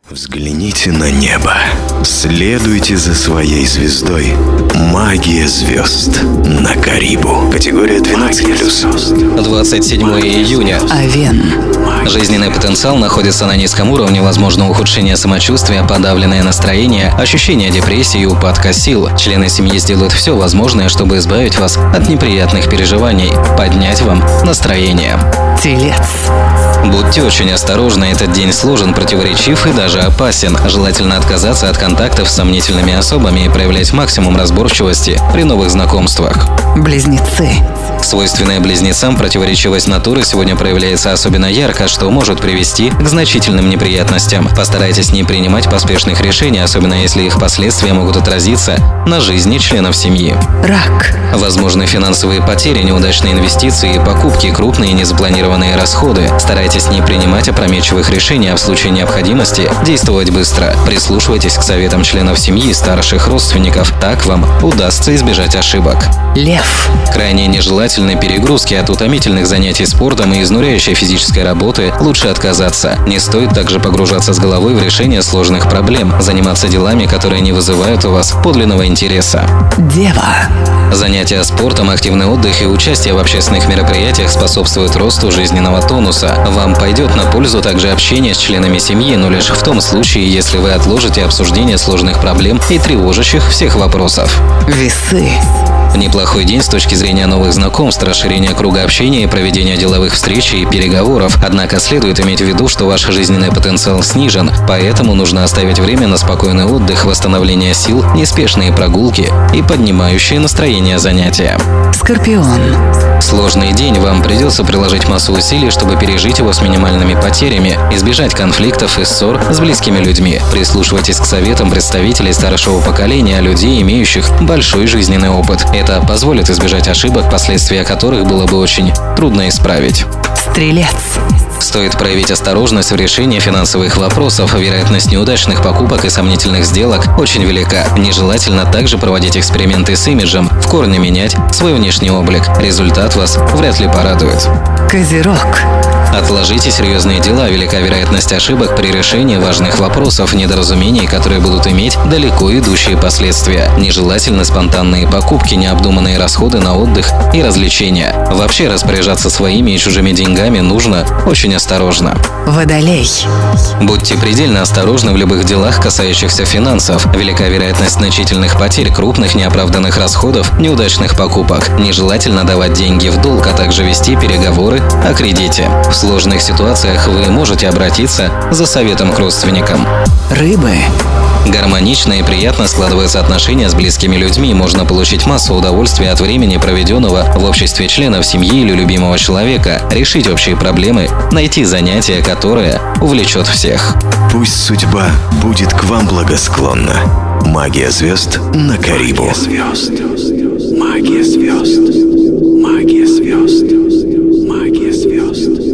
Взгляните на небо. Следуйте за своей звездой. Магия звезд на Карибу. Категория 12+. 27 июня. Овен. Жизненный потенциал находится на низком уровне, возможно ухудшение самочувствия, подавленное настроение, ощущение депрессии и упадка сил. Члены семьи сделают все возможное, чтобы избавить вас от неприятных переживаний, поднять вам настроение. Телец. Будьте очень осторожны, этот день сложен, противоречив и даже опасен. Желательно отказаться от контактов с сомнительными особами и проявлять максимум разборчивости при новых знакомствах. Близнецы. Свойственная близнецам противоречивость натуры сегодня проявляется особенно ярко, что может привести к значительным неприятностям. Постарайтесь не принимать поспешных решений, особенно если их последствия могут отразиться на жизни членов семьи. Рак. Возможны финансовые потери, неудачные инвестиции, покупки, крупные незапланированные расходы. Старайтесь не принимать опрометчивых решений, а в случае необходимости действовать быстро. Прислушивайтесь к советам членов семьи и старших родственников. Так вам удастся избежать ошибок. Лев. Крайне нежелательны перегрузки. От утомительных занятий спортом и изнуряющей физической работы лучше отказаться. Не стоит также погружаться с головой в решение сложных проблем, заниматься делами, которые не вызывают у вас подлинного интереса. Дева. Занятия спортом, активный отдых и участие в общественных мероприятиях способствуют росту жизненного тонуса. Вам пойдет на пользу также общение с членами семьи, но лишь в том случае, если вы отложите обсуждение сложных проблем и тревожащих всех вопросов. Весы. Неплохой день с точки зрения новых знакомств, расширения круга общения и проведения деловых встреч и переговоров. Однако следует иметь в виду, что ваш жизненный потенциал снижен, поэтому нужно оставить время на спокойный отдых, восстановление сил, неспешные прогулки и поднимающие настроение занятия. Скорпион. Сложный день, вам придется приложить массу усилий, чтобы пережить его с минимальными потерями, избежать конфликтов и ссор с близкими людьми. Прислушивайтесь к советам представителей старшего поколения, людей, имеющих большой жизненный опыт. Это позволит избежать ошибок, последствия которых было бы очень трудно исправить. Стрелец. Стоит проявить осторожность в решении финансовых вопросов. Вероятность неудачных покупок и сомнительных сделок очень велика. Нежелательно также проводить эксперименты с имиджем, в корне менять свой внешний облик. Результат вас вряд ли порадует. Козерог. Отложите серьезные дела, велика вероятность ошибок при решении важных вопросов, недоразумений, которые будут иметь далеко идущие последствия. Нежелательны спонтанные покупки, необдуманные расходы на отдых и развлечения. Вообще распоряжаться своими и чужими деньгами нужно очень осторожно. Водолей. Будьте предельно осторожны в любых делах, касающихся финансов. Велика вероятность значительных потерь, крупных неоправданных расходов, неудачных покупок. Нежелательно давать деньги в долг, а также вести переговоры о кредите. В сложных ситуациях вы можете обратиться за советом к родственникам. Рыбы. Гармонично и приятно складываются отношения с близкими людьми, можно получить массу удовольствия от времени, проведенного в обществе членов семьи или любимого человека, решить общие проблемы, найти занятие, которое увлечет всех. Пусть судьба будет к вам благосклонна. Магия звезд на Карибу. Магия звезд. Магия звезд. Магия звезд.